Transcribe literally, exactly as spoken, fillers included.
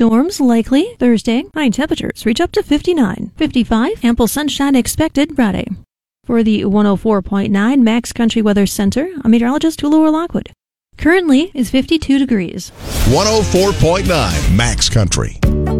Storms likely Thursday. High temperatures reach up to fifty-nine. fifty-five, ample sunshine expected Friday. For the one oh four point nine Max Country Weather Center, I'm meteorologist Tulora Lockwood. Currently is fifty-two degrees. one oh four point nine Max Country.